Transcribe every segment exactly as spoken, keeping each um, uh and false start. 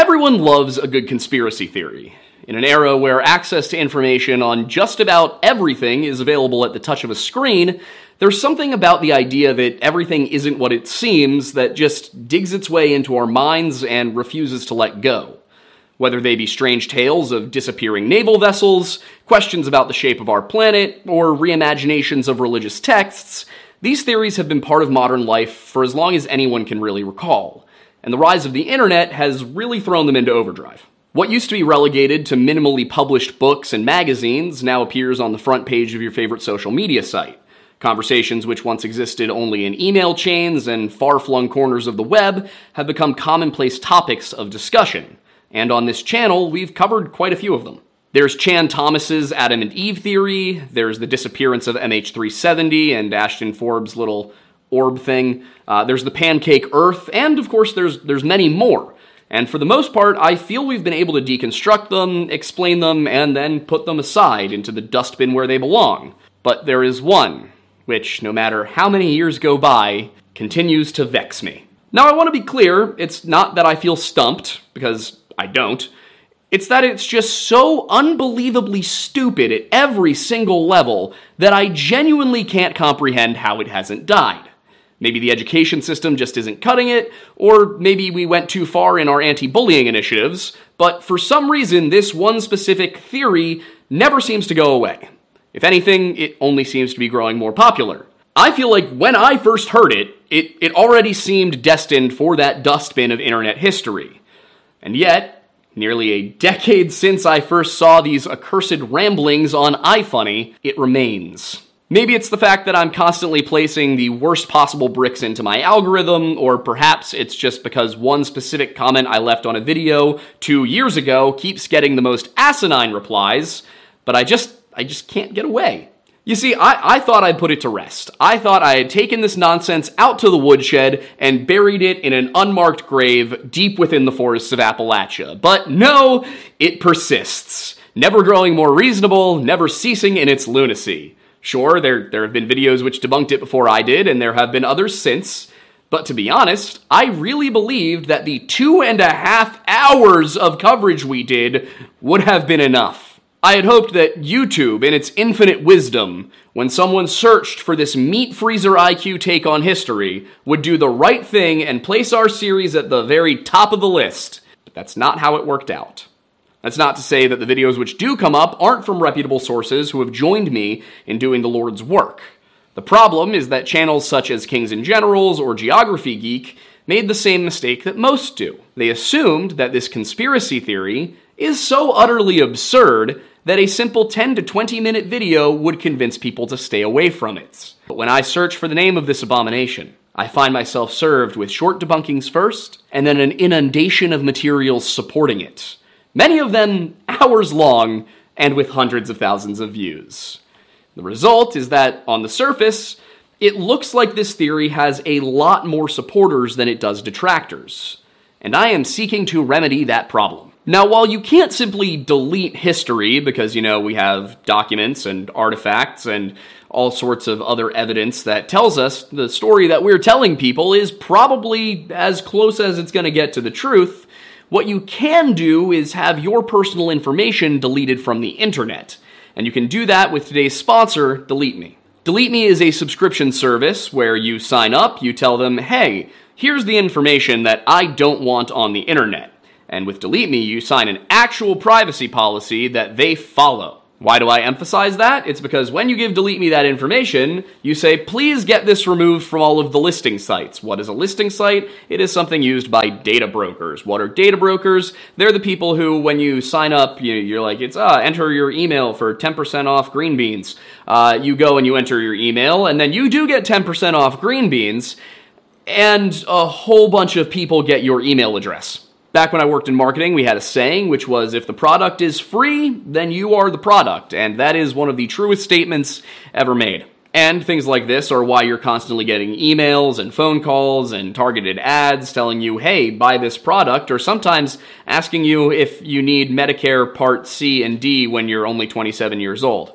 Everyone loves a good conspiracy theory. In an era where access to information on just about everything is available at the touch of a screen, there's something about the idea that everything isn't what it seems that just digs its way into our minds and refuses to let go. Whether they be strange tales of disappearing naval vessels, questions about the shape of our planet, or reimaginations of religious texts, these theories have been part of modern life for as long as anyone can really recall. And the rise of the internet has really thrown them into overdrive. What used to be relegated to minimally published books and magazines now appears on the front page of your favorite social media site. Conversations which once existed only in email chains and far-flung corners of the web have become commonplace topics of discussion. And on this channel, we've covered quite a few of them. There's Chan Thomas's Adam and Eve theory, there's the disappearance of M H three seventy and Ashton Forbes' little orb thing, uh, there's the pancake Earth, and of course there's there's many more. And for the most part, I feel we've been able to deconstruct them, explain them, and then put them aside into the dustbin where they belong. But there is one, which, no matter how many years go by, continues to vex me. Now, I want to be clear, it's not that I feel stumped, because I don't. It's that it's just so unbelievably stupid at every single level that I genuinely can't comprehend how it hasn't died. Maybe the education system just isn't cutting it, or maybe we went too far in our anti-bullying initiatives, but for some reason this one specific theory never seems to go away. If anything, it only seems to be growing more popular. I feel like when I first heard it, it, it already seemed destined for that dustbin of internet history. And yet, nearly a decade since I first saw these accursed ramblings on iFunny, it remains. Maybe it's the fact that I'm constantly placing the worst possible bricks into my algorithm, or perhaps it's just because one specific comment I left on a video two years ago keeps getting the most asinine replies, but I just, I just can't get away. You see, I, I thought I'd put it to rest. I thought I had taken this nonsense out to the woodshed and buried it in an unmarked grave deep within the forests of Appalachia. But no, it persists, never growing more reasonable, never ceasing in its lunacy. Sure, there, there have been videos which debunked it before I did, and there have been others since, but to be honest, I really believed that the two and a half hours of coverage we did would have been enough. I had hoped that YouTube, in its infinite wisdom, when someone searched for this meat freezer I Q take on history, would do the right thing and place our series at the very top of the list, but that's not how it worked out. That's not to say that the videos which do come up aren't from reputable sources who have joined me in doing the Lord's work. The problem is that channels such as Kings and Generals or Geography Geek made the same mistake that most do. They assumed that this conspiracy theory is so utterly absurd that a simple ten to twenty minute video would convince people to stay away from it. But when I search for the name of this abomination, I find myself served with short debunkings first, and then an inundation of materials supporting it. Many of them hours long, and with hundreds of thousands of views. The result is that, on the surface, it looks like this theory has a lot more supporters than it does detractors. And I am seeking to remedy that problem. Now, while you can't simply delete history, because, you know, we have documents and artifacts and all sorts of other evidence that tells us the story that we're telling people is probably as close as it's going to get to the truth, what you can do is have your personal information deleted from the internet. And you can do that with today's sponsor, Delete Me. Delete Me is a subscription service where you sign up, you tell them, hey, here's the information that I don't want on the internet. And with Delete Me, you sign an actual privacy policy that they follow. Why do I emphasize that? It's because when you give Delete Me that information, you say, please get this removed from all of the listing sites. What is a listing site? It is something used by data brokers. What are data brokers? They're the people who, when you sign up, you, you're like, it's, ah, enter your email for ten percent off green beans. Uh, you go and you enter your email, and then you do get ten percent off green beans, and a whole bunch of people get your email address. Back when I worked in marketing, we had a saying, which was, if the product is free, then you are the product, and that is one of the truest statements ever made. And things like this are why you're constantly getting emails and phone calls and targeted ads telling you, hey, buy this product, or sometimes asking you if you need Medicare Part C and D when you're only twenty-seven years old.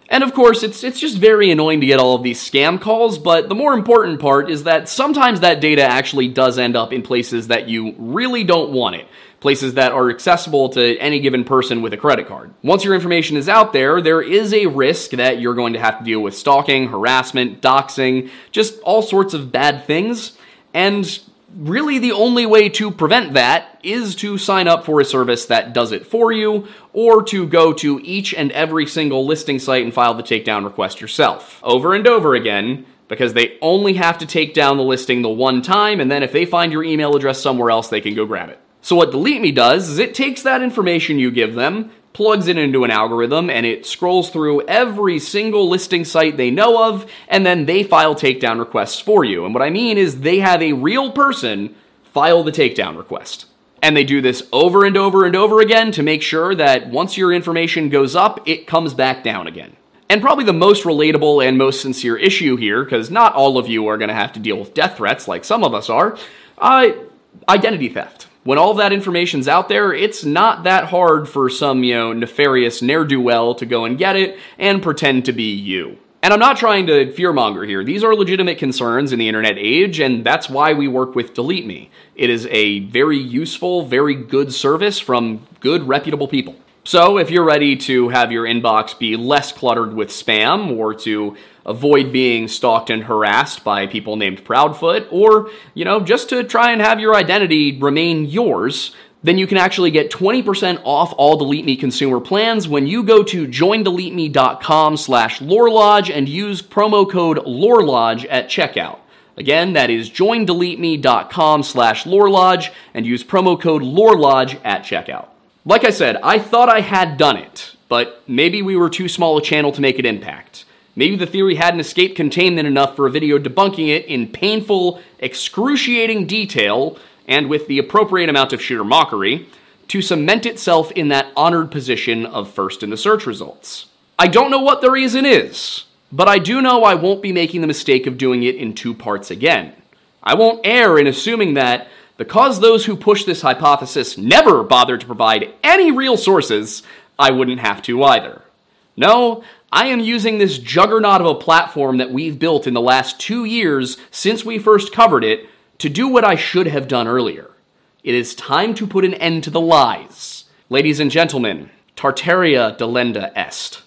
And of course, it's it's just very annoying to get all of these scam calls, but the more important part is that sometimes that data actually does end up in places that you really don't want it. Places that are accessible to any given person with a credit card. Once your information is out there, there is a risk that you're going to have to deal with stalking, harassment, doxing, just all sorts of bad things. And really the only way to prevent that is to sign up for a service that does it for you, or to go to each and every single listing site and file the takedown request yourself, over and over again, because they only have to take down the listing the one time, and then if they find your email address somewhere else, they can go grab it. So what Delete Me does is it takes that information you give them, plugs it into an algorithm, and it scrolls through every single listing site they know of, and then they file takedown requests for you. And what I mean is they have a real person file the takedown request. And they do this over and over and over again to make sure that once your information goes up, it comes back down again. And probably the most relatable and most sincere issue here, because not all of you are going to have to deal with death threats like some of us are, uh, identity theft. When all of that information's out there, it's not that hard for some, you know, nefarious ne'er-do-well to go and get it and pretend to be you. And I'm not trying to fearmonger here. These are legitimate concerns in the internet age, and that's why we work with Delete Me. It is a very useful, very good service from good, reputable people. So if you're ready to have your inbox be less cluttered with spam, or to avoid being stalked and harassed by people named Proudfoot, or, you know, just to try and have your identity remain yours, then you can actually get twenty percent off all Delete Me consumer plans when you go to join delete me dot com slash lorelodge and use promo code lorelodge at checkout. Again, that is join delete me dot com slash lorelodge and use promo code lorelodge at checkout. Like I said, I thought I had done it, but maybe we were too small a channel to make an impact. Maybe the theory hadn't escaped containment enough for a video debunking it in painful, excruciating detail, and with the appropriate amount of sheer mockery, to cement itself in that honored position of first in the search results. I don't know what the reason is, but I do know I won't be making the mistake of doing it in two parts again. I won't err in assuming that because those who push this hypothesis never bothered to provide any real sources, I wouldn't have to either. No, I am using this juggernaut of a platform that we've built in the last two years since we first covered it to do what I should have done earlier. It is time to put an end to the lies. Ladies and gentlemen, Tartaria delenda est.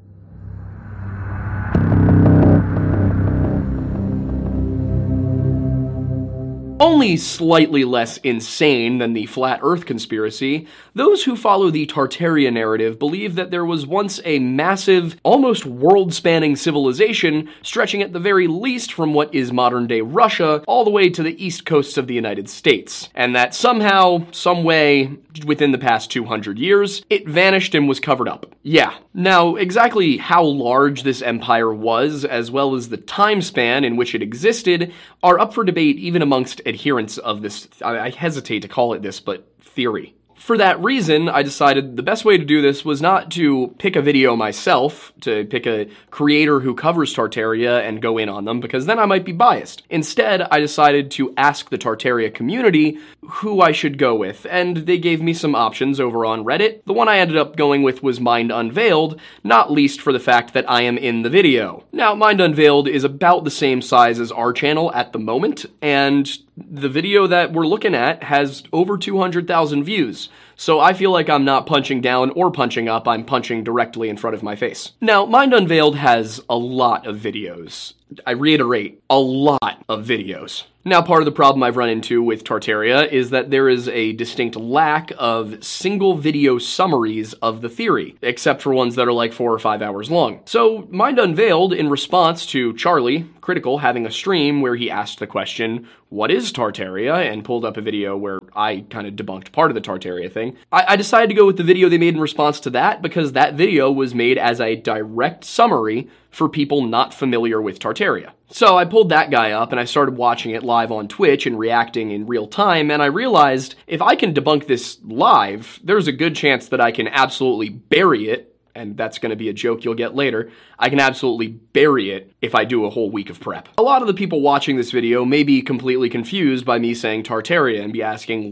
Only slightly less insane than the Flat Earth conspiracy, those who follow the Tartaria narrative believe that there was once a massive, almost world-spanning civilization stretching at the very least from what is modern-day Russia all the way to the east coasts of the United States, and that somehow, some way, within the past two hundred years, it vanished and was covered up. Yeah. Now, exactly how large this empire was, as well as the time span in which it existed, are up for debate even amongst adherents of this, I hesitate to call it this, but theory. For that reason, I decided the best way to do this was not to pick a video myself, to pick a creator who covers Tartaria and go in on them, because then I might be biased. Instead, I decided to ask the Tartaria community who I should go with, and they gave me some options over on Reddit. The one I ended up going with was Mind Unveiled, not least for the fact that I am in the video. Now, Mind Unveiled is about the same size as our channel at the moment, and the video that we're looking at has over two hundred thousand views, so I feel like I'm not punching down or punching up, I'm punching directly in front of my face. Now, Mind Unveiled has a lot of videos. I reiterate, a lot of videos. Now, part of the problem I've run into with Tartaria is that there is a distinct lack of single video summaries of the theory, except for ones that are like four or five hours long. So, Mind Unveiled, in response to Charlie, Critical, having a stream where he asked the question, what is Tartaria, and pulled up a video where I kind of debunked part of the Tartaria thing, I, I decided to go with the video they made in response to that because that video was made as a direct summary for people not familiar with Tartaria. So I pulled that guy up and I started watching it live on Twitch and reacting in real time, and I realized if I can debunk this live, there's a good chance that I can absolutely bury it, and that's going to be a joke you'll get later. I can absolutely bury it if I do a whole week of prep. A lot of the people watching this video may be completely confused by me saying Tartaria and be asking, what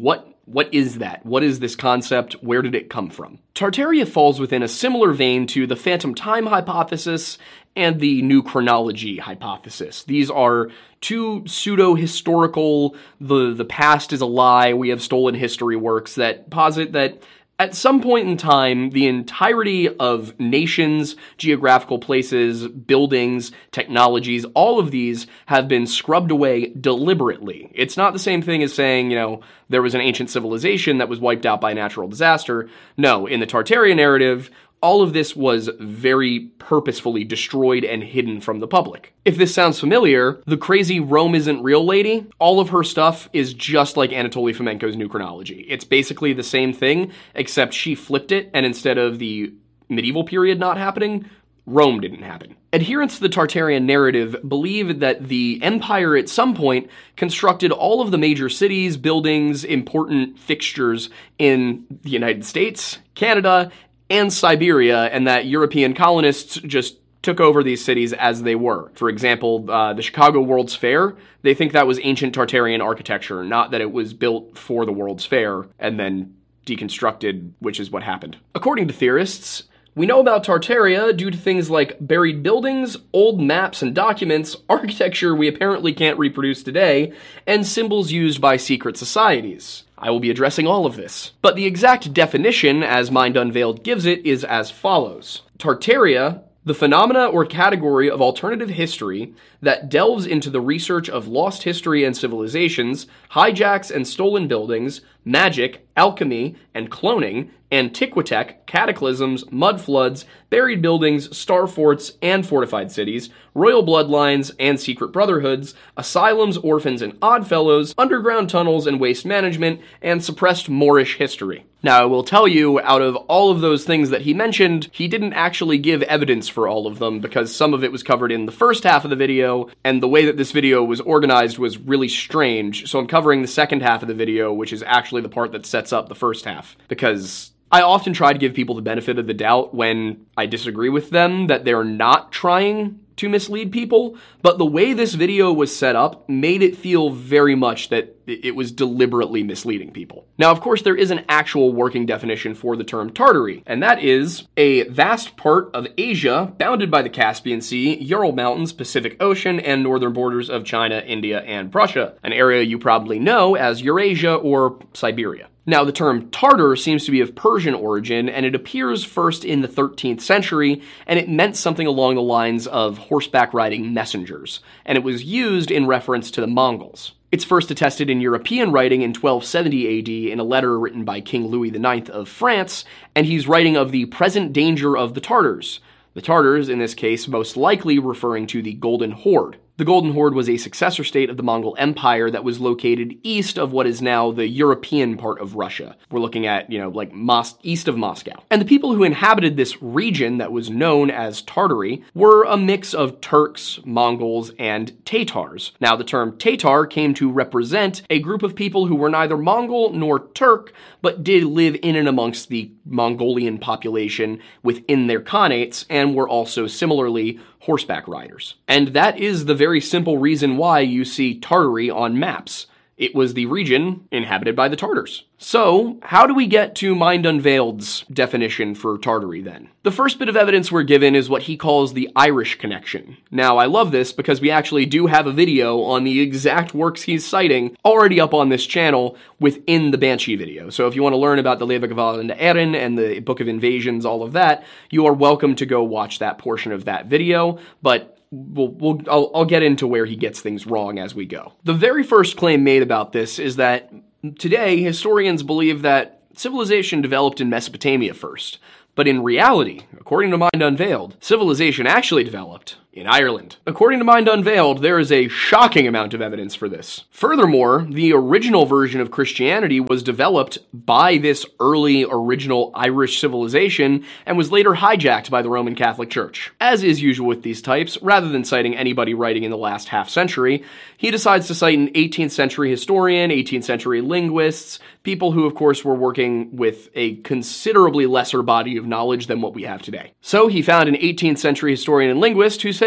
What is that? What is this concept? Where did it come from? Tartaria falls within a similar vein to the phantom time hypothesis and the new chronology hypothesis. These are two pseudo-historical, the, the past is a lie, we have stolen history works that posit that at some point in time, the entirety of nations, geographical places, buildings, technologies, all of these have been scrubbed away deliberately. It's not the same thing as saying, you know, there was an ancient civilization that was wiped out by a natural disaster. No, in the Tartaria narrative, all of this was very purposefully destroyed and hidden from the public. If this sounds familiar, the crazy Rome isn't real lady, all of her stuff is just like Anatoly Fomenko's New Chronology. It's basically the same thing, except she flipped it, and instead of the medieval period not happening, Rome didn't happen. Adherents to the Tartarian narrative believe that the empire at some point constructed all of the major cities, buildings, important fixtures in the United States, Canada, and Siberia, and that European colonists just took over these cities as they were. For example, uh, the Chicago World's Fair, they think that was ancient Tartarian architecture, not that it was built for the World's Fair and then deconstructed, which is what happened. According to theorists, we know about Tartaria due to things like buried buildings, old maps and documents, architecture we apparently can't reproduce today, and symbols used by secret societies. I will be addressing all of this. But the exact definition, as Mind Unveiled gives it, is as follows. Tartaria, the phenomena or category of alternative history that delves into the research of lost history and civilizations, hijacks and stolen buildings, magic, alchemy, and cloning, antiquitech, cataclysms, mud floods, buried buildings, star forts, and fortified cities, royal bloodlines and secret brotherhoods, asylums, orphans, and oddfellows, underground tunnels and waste management, and suppressed Moorish history. Now, I will tell you, out of all of those things that he mentioned, he didn't actually give evidence for all of them because some of it was covered in the first half of the video, and the way that this video was organized was really strange, so I'm covering the second half of the video, which is actually the part that sets up the first half, because I often try to give people the benefit of the doubt when I disagree with them that they're not trying to mislead people, but the way this video was set up made it feel very much that it was deliberately misleading people. Now, of course, there is an actual working definition for the term Tartary, and that is a vast part of Asia bounded by the Caspian Sea, Ural Mountains, Pacific Ocean, and northern borders of China, India, and Prussia, an area you probably know as Eurasia or Siberia. Now, the term Tartar seems to be of Persian origin, and it appears first in the thirteenth century, and it meant something along the lines of horseback riding messengers, and it was used in reference to the Mongols. It's first attested in European writing in twelve seventy A D in a letter written by King Louis the Ninth of France, and he's writing of the present danger of the Tartars. The Tartars, in this case, most likely referring to the Golden Horde. The Golden Horde was a successor state of the Mongol Empire that was located east of what is now the European part of Russia. We're looking at, you know, like Mos- east of Moscow. And the people who inhabited this region that was known as Tartary were a mix of Turks, Mongols, and Tatars. Now, the term Tatar came to represent a group of people who were neither Mongol nor Turk, but did live in and amongst the Mongolian population within their khanates, and were also similarly horseback riders. And that is the very simple reason why you see Tartary on maps. It was the region inhabited by the Tartars. So, how do we get to Mind Unveiled's definition for Tartary then? The first bit of evidence we're given is what he calls the Irish connection. Now, I love this because we actually do have a video on the exact works he's citing already up on this channel within the Banshee video. So if you want to learn about the Levegaval and the Erin and the Book of Invasions, all of that, you are welcome to go watch that portion of that video, but We'll, we'll, I'll, I'll get into where he gets things wrong as we go. The very first claim made about this is that today historians believe that civilization developed in Mesopotamia first. But in reality, according to Mind Unveiled, civilization actually developed in Ireland. According to Mind Unveiled, there is a shocking amount of evidence for this. Furthermore, the original version of Christianity was developed by this early original Irish civilization and was later hijacked by the Roman Catholic Church. As is usual with these types, rather than citing anybody writing in the last half century, he decides to cite an eighteenth century historian, eighteenth century linguists, people who of course were working with a considerably lesser body of knowledge than what we have today. So he found an eighteenth century historian and linguist who said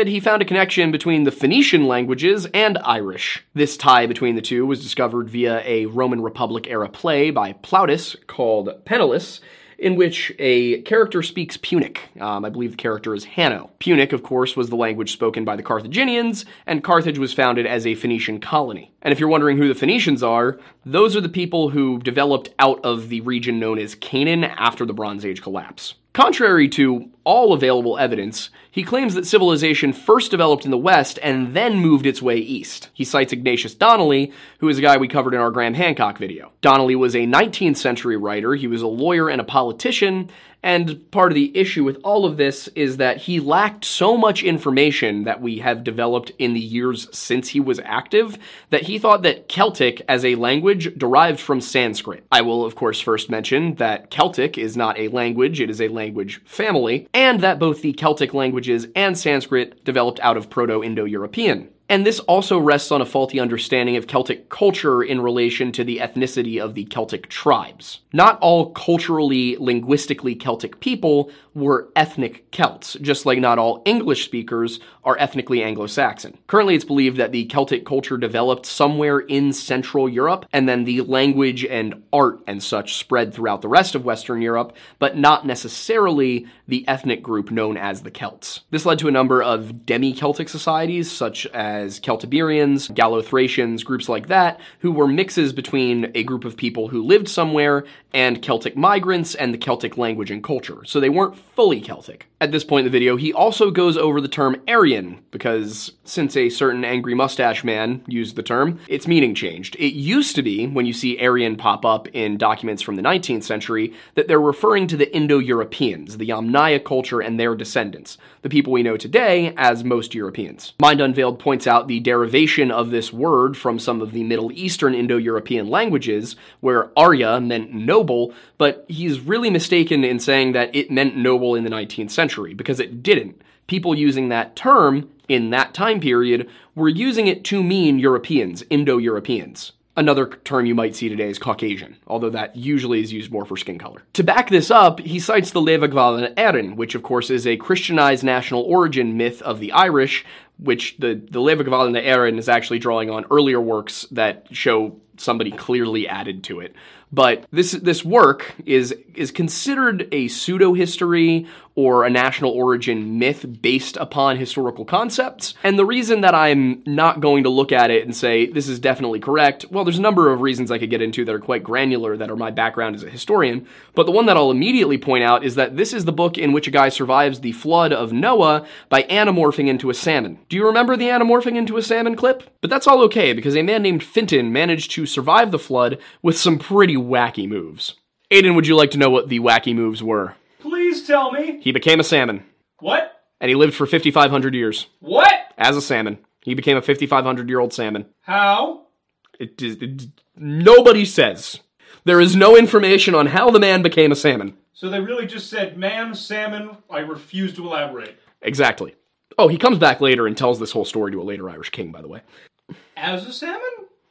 said he found a connection between the Phoenician languages and Irish. This tie between the two was discovered via a Roman Republic-era play by Plautus called Penelus, in which a character speaks Punic. Um, I believe the character is Hanno. Punic, of course, was the language spoken by the Carthaginians, and Carthage was founded as a Phoenician colony. And if you're wondering who the Phoenicians are, those are the people who developed out of the region known as Canaan after the Bronze Age collapse. Contrary to all available evidence, he claims that civilization first developed in the West and then moved its way east. He cites Ignatius Donnelly, who is a guy we covered in our Graham Hancock video. Donnelly was a nineteenth century writer, he was a lawyer and a politician, and part of the issue with all of this is that he lacked so much information that we have developed in the years since he was active that he thought that Celtic as a language derived from Sanskrit. I will, of course, first mention that Celtic is not a language, it is a language family, and that both the Celtic languages and Sanskrit developed out of Proto-Indo-European. And this also rests on a faulty understanding of Celtic culture in relation to the ethnicity of the Celtic tribes. Not all culturally, linguistically Celtic people were ethnic Celts, just like not all English speakers are ethnically Anglo-Saxon. Currently, it's believed that the Celtic culture developed somewhere in Central Europe, and then the language and art and such spread throughout the rest of Western Europe, but not necessarily the ethnic group known as the Celts. This led to a number of demi-Celtic societies, such as Celtiberians, Gallo-Thracians, groups like that, who were mixes between a group of people who lived somewhere and Celtic migrants and the Celtic language and culture. So they weren't fully Celtic. At this point in the video, he also goes over the term Aryan, because since a certain angry mustache man used the term, its meaning changed. It used to be, when you see Aryan pop up in documents from the nineteenth century, that they're referring to the Indo-Europeans, the Yamnaya culture and their descendants, the people we know today as most Europeans. Mind Unveiled points out the derivation of this word from some of the Middle Eastern Indo-European languages, where Arya meant noble, but he's really mistaken in saying that it meant noble in the nineteenth century, because it didn't. People using that term in that time period were using it to mean Europeans, Indo-Europeans. Another term you might see today is Caucasian, although that usually is used more for skin color. To back this up, he cites the Leofgwalden Erin, which of course is a Christianized national origin myth of the Irish, which the, the Leofgwalden Erin is actually drawing on earlier works that show somebody clearly added to it. But this this work is is considered a pseudo-history or a national origin myth based upon historical concepts. And the reason that I'm not going to look at it and say this is definitely correct, well, there's a number of reasons I could get into that are quite granular that are my background as a historian. But the one that I'll immediately point out is that this is the book in which a guy survives the flood of Noah by anamorphing into a salmon. Do you remember the anamorphing into a salmon clip? But that's all okay, because a man named Fintan managed to survive the flood with some pretty wacky moves. Aiden, would you like to know what the wacky moves were? Please tell me. He became a salmon. What? And he lived for fifty-five hundred years. What? As a salmon. He became a fifty-five hundred year old salmon. How? It, it, it, nobody says. There is no information on how the man became a salmon. So they really just said, man, salmon, I refuse to elaborate. Exactly. Oh, he comes back later and tells this whole story to a later Irish king, by the way. As a salmon?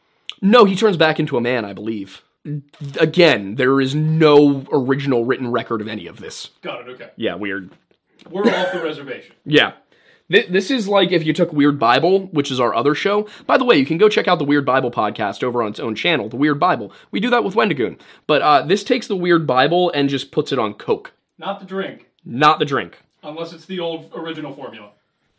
No, he turns back into a man, I believe. Again, there is no original written record of any of this. Got it, okay. Yeah, weird. We're off the reservation. Yeah. This is like if you took Weird Bible, which is our other show. By the way, you can go check out the Weird Bible podcast over on its own channel, The Weird Bible. We do that with Wendigoon. But uh, this takes the Weird Bible and just puts it on Coke. Not the drink. Not the drink. Unless it's the old original formula.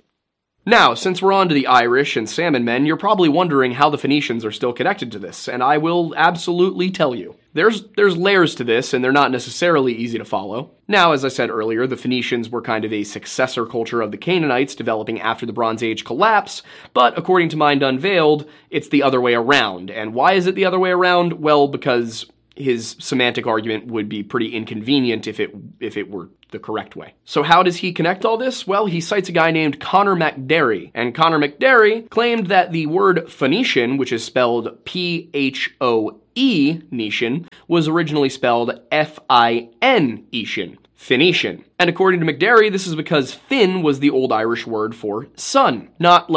Now, since we're on to the Irish and salmon men, you're probably wondering how the Phoenicians are still connected to this, and I will absolutely tell you. There's there's layers to this, and they're not necessarily easy to follow. Now, as I said earlier, the Phoenicians were kind of a successor culture of the Canaanites developing after the Bronze Age collapse, but according to Mind Unveiled, it's the other way around. And why is it the other way around? Well, because his semantic argument would be pretty inconvenient if it if it were the correct way. So how does he connect all this? Well, he cites a guy named Conor McDerry, and Conor McDerry claimed that the word Phoenician, which is spelled P H O E, Nician, was originally spelled F I N, Etian, Phoenician. And according to McDerry, this is because Finn was the Old Irish word for sun, not like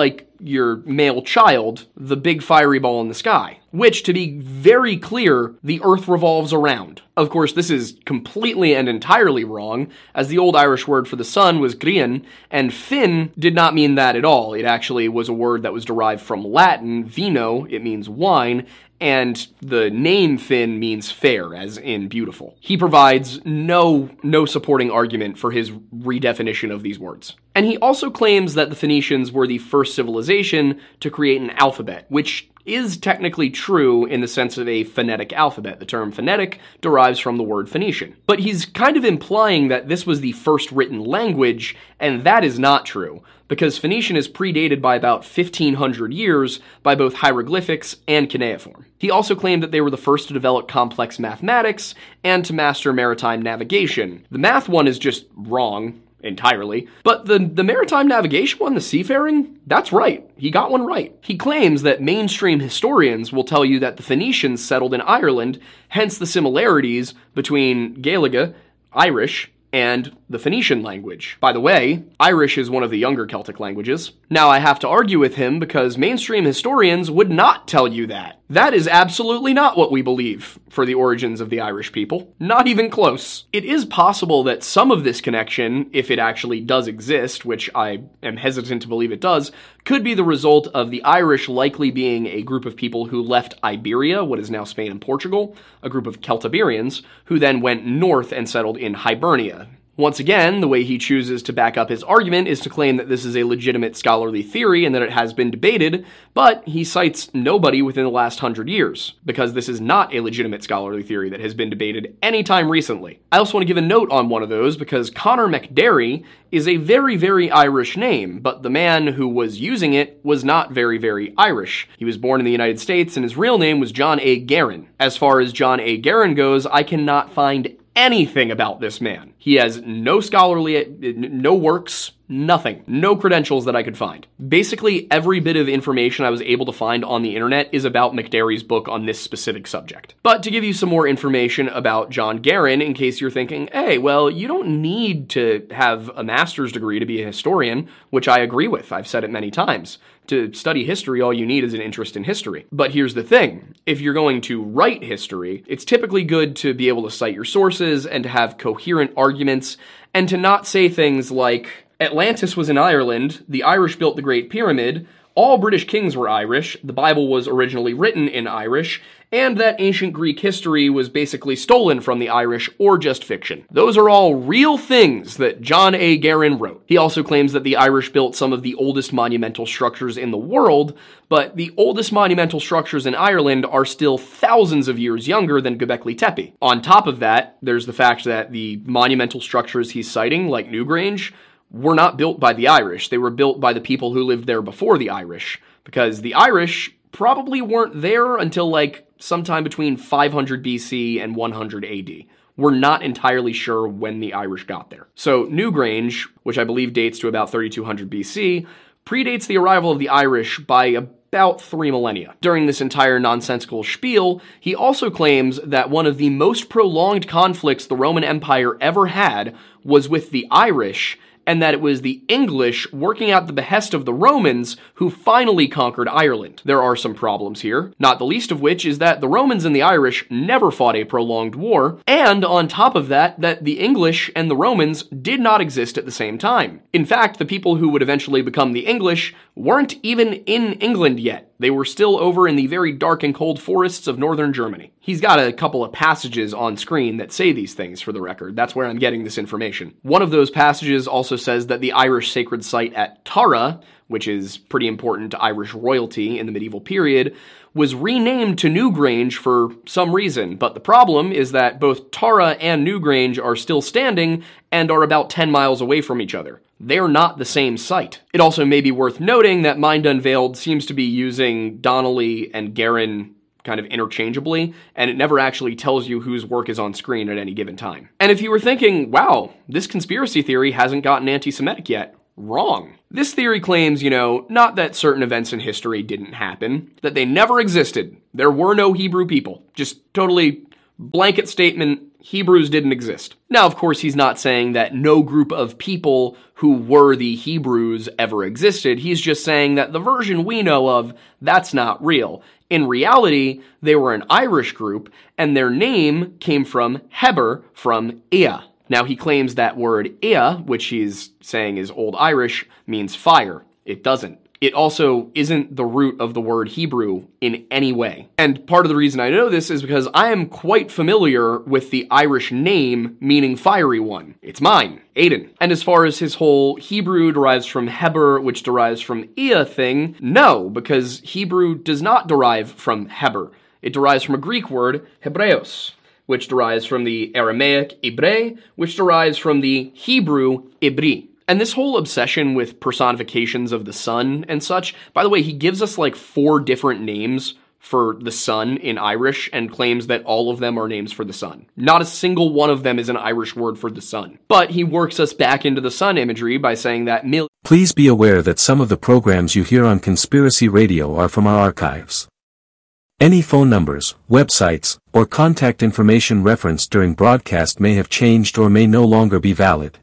your male child the big fiery ball in the sky, which, to be very clear, the Earth revolves around. Of course, this is completely and entirely wrong, as the old Irish word for the sun was grian, and fin did not mean that at all. It actually was a word that was derived from Latin, vino, it means wine, and the name Finn means fair, as in beautiful. He provides no, no supporting argument for his redefinition of these words. And he also claims that the Phoenicians were the first civilization to create an alphabet, which is technically true in the sense of a phonetic alphabet. The term phonetic derives from the word Phoenician. But he's kind of implying that this was the first written language, and that is not true, because Phoenician is predated by about fifteen hundred years by both hieroglyphics and cuneiform. He also claimed that they were the first to develop complex mathematics and to master maritime navigation. The math one is just wrong entirely, but the, the maritime navigation one, the seafaring, that's right. He got one right. He claims that mainstream historians will tell you that the Phoenicians settled in Ireland, hence the similarities between Gaeilge, Irish, and the Phoenician language. By the way, Irish is one of the younger Celtic languages. Now, I have to argue with him because mainstream historians would not tell you that. That is absolutely not what we believe for the origins of the Irish people. Not even close. It is possible that some of this connection, if it actually does exist, which I am hesitant to believe it does, could be the result of the Irish likely being a group of people who left Iberia, what is now Spain and Portugal, a group of Celtiberians, who then went north and settled in Hibernia. Once again, the way he chooses to back up his argument is to claim that this is a legitimate scholarly theory and that it has been debated, but he cites nobody within the last hundred years, because this is not a legitimate scholarly theory that has been debated anytime recently. I also want to give a note on one of those, because Conor McDerry is a very, very Irish name, but the man who was using it was not very, very Irish. He was born in the United States, and his real name was John A. Guerin. As far as John A. Guerin goes, I cannot find anything about this man. He has no scholarly, no works, nothing. No credentials that I could find. Basically, every bit of information I was able to find on the internet is about McDerry's book on this specific subject. But to give you some more information about John Guerin, in case you're thinking, hey, well, you don't need to have a master's degree to be a historian, which I agree with. I've said it many times. To study history, all you need is an interest in history. But here's the thing. If you're going to write history, it's typically good to be able to cite your sources and to have coherent arguments and to not say things like, Atlantis was in Ireland, the Irish built the Great Pyramid, all British kings were Irish, the Bible was originally written in Irish, and that ancient Greek history was basically stolen from the Irish or just fiction. Those are all real things that John A. Guerin wrote. He also claims that the Irish built some of the oldest monumental structures in the world, but the oldest monumental structures in Ireland are still thousands of years younger than Göbekli Tepe. On top of that, there's the fact that the monumental structures he's citing, like Newgrange, were not built by the Irish. They were built by the people who lived there before the Irish, because the Irish probably weren't there until like sometime between five hundred B C and one hundred A D. We're not entirely sure when the Irish got there. So Newgrange, which I believe dates to about thirty-two hundred B C, predates the arrival of the Irish by about three millennia. During this entire nonsensical spiel, he also claims that one of the most prolonged conflicts the Roman Empire ever had was with the Irish, and that it was the English working at the behest of the Romans who finally conquered Ireland. There are some problems here, not the least of which is that the Romans and the Irish never fought a prolonged war, and on top of that, that the English and the Romans did not exist at the same time. In fact, the people who would eventually become the English weren't even in England yet. They were still over in the very dark and cold forests of northern Germany. He's got a couple of passages on screen that say these things, for the record. That's where I'm getting this information. One of those passages also says that the Irish sacred site at Tara, which is pretty important to Irish royalty in the medieval period, was renamed to Newgrange for some reason. But the problem is that both Tara and Newgrange are still standing and are about ten miles away from each other. They're not the same site. It also may be worth noting that Mind Unveiled seems to be using Donnelly and Guerin kind of interchangeably, and it never actually tells you whose work is on screen at any given time. And if you were thinking, wow, this conspiracy theory hasn't gotten anti-Semitic yet, wrong. This theory claims, you know, not that certain events in history didn't happen, that they never existed. There were no Hebrew people. Just totally Blanket statement, Hebrews didn't exist. Now, of course, he's not saying that no group of people who were the Hebrews ever existed. He's just saying that the version we know of, that's not real. In reality, they were an Irish group, and their name came from Heber, from Ea. Now, he claims that word Ea, which he's saying is Old Irish, means fire. It doesn't. It also isn't the root of the word Hebrew in any way. And part of the reason I know this is because I am quite familiar with the Irish name meaning fiery one. It's mine, Aiden. And as far as his whole Hebrew derives from Heber, which derives from Ea thing, no, because Hebrew does not derive from Heber. It derives from a Greek word, Hebreos, which derives from the Aramaic Ibre, which derives from the Hebrew Ibri. And this whole obsession with personifications of the sun and such, by the way, he gives us like four different names for the sun in Irish and claims that all of them are names for the sun. Not a single one of them is an Irish word for the sun. But he works us back into the sun imagery by saying that mil- Please be aware that some of the programs you hear on Conspiracy Radio are from our archives. Any phone numbers, websites, or contact information referenced during broadcast may have changed or may no longer be valid.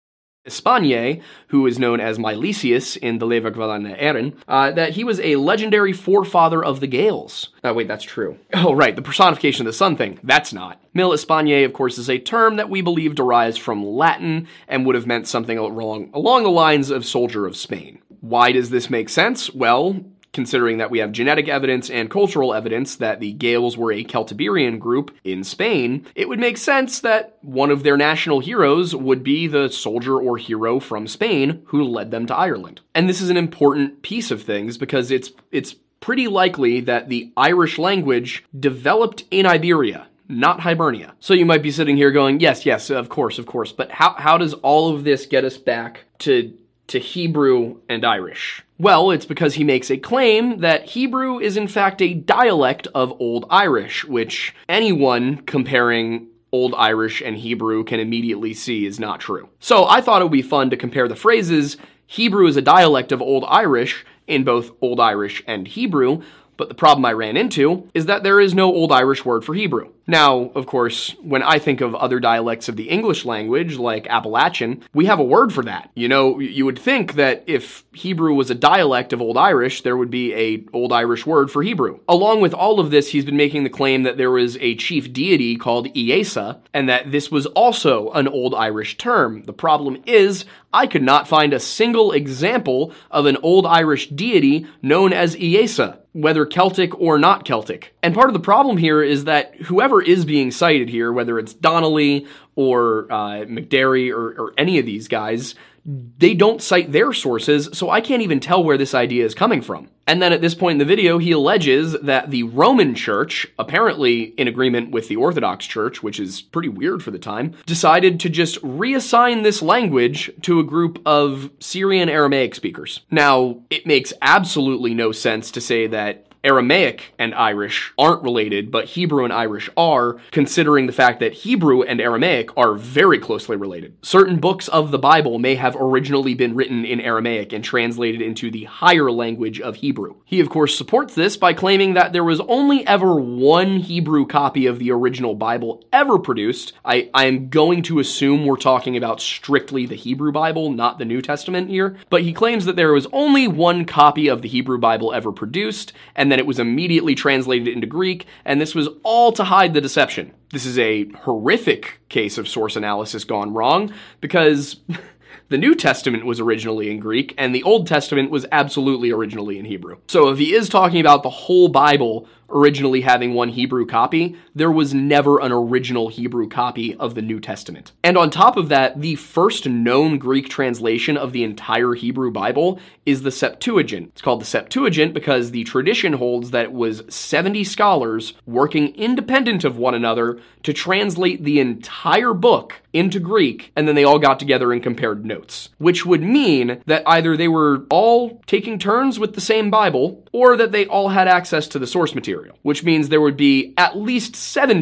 Espagnet, who is known as Milesius in the Leva Gvalana Erin, uh, that he was a legendary forefather of the Gaels. Oh, wait, that's true. Oh, right, the personification of the sun thing. That's not. Mil Espagnet, of course, is a term that we believe derives from Latin and would have meant something along, along the lines of soldier of Spain. Why does this make sense? Well, considering that we have genetic evidence and cultural evidence that the Gaels were a Celtiberian group in Spain, it would make sense that one of their national heroes would be the soldier or hero from Spain who led them to Ireland. And this is an important piece of things because it's it's pretty likely that the Irish language developed in Iberia, not Hibernia. So you might be sitting here going, yes, yes, of course, of course, but how, how does all of this get us back to, to Hebrew and Irish? Well, it's because he makes a claim that Hebrew is in fact a dialect of Old Irish, which anyone comparing Old Irish and Hebrew can immediately see is not true. So I thought it would be fun to compare the phrases Hebrew is a dialect of Old Irish in both Old Irish and Hebrew, but the problem I ran into is that there is no Old Irish word for Hebrew. Now, of course, when I think of other dialects of the English language, like Appalachian, we have a word for that. You know, you would think that if Hebrew was a dialect of Old Irish, there would be a Old Irish word for Hebrew. Along with all of this, he's been making the claim that there was a chief deity called Iesa, and that this was also an Old Irish term. The problem is, I could not find a single example of an Old Irish deity known as Iesa, whether Celtic or not Celtic. And part of the problem here is that whoever is being cited here, whether it's Donnelly or uh, McDerry or, or any of these guys, they don't cite their sources, so I can't even tell where this idea is coming from. And then at this point in the video, he alleges that the Roman Church, apparently in agreement with the Orthodox Church, which is pretty weird for the time, decided to just reassign this language to a group of Syrian Aramaic speakers. Now, it makes absolutely no sense to say that Aramaic and Irish aren't related, but Hebrew and Irish are, considering the fact that Hebrew and Aramaic are very closely related. Certain books of the Bible may have originally been written in Aramaic and translated into the higher language of Hebrew. He, of course, supports this by claiming that there was only ever one Hebrew copy of the original Bible ever produced. I, I am going to assume we're talking about strictly the Hebrew Bible, not the New Testament here, but he claims that there was only one copy of the Hebrew Bible ever produced, and then it was immediately translated into Greek, and this was all to hide the deception. This is a horrific case of source analysis gone wrong, because the New Testament was originally in Greek, and the Old Testament was absolutely originally in Hebrew. So if he is talking about the whole Bible originally having one Hebrew copy, there was never an original Hebrew copy of the New Testament. And on top of that, the first known Greek translation of the entire Hebrew Bible is the Septuagint. It's called the Septuagint because the tradition holds that it was seventy scholars working independent of one another to translate the entire book into Greek, and then they all got together and compared notes, which would mean that either they were all taking turns with the same Bible, or that they all had access to the source material, which means there would be at least seventy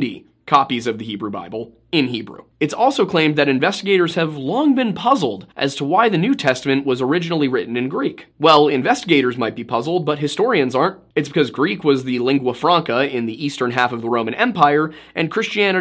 copies of the Hebrew Bible in Hebrew. It's also claimed that investigators have long been puzzled as to why the New Testament was originally written in Greek. Well, investigators might be puzzled, but historians aren't. It's because Greek was the lingua franca in the eastern half of the Roman Empire, and Christianity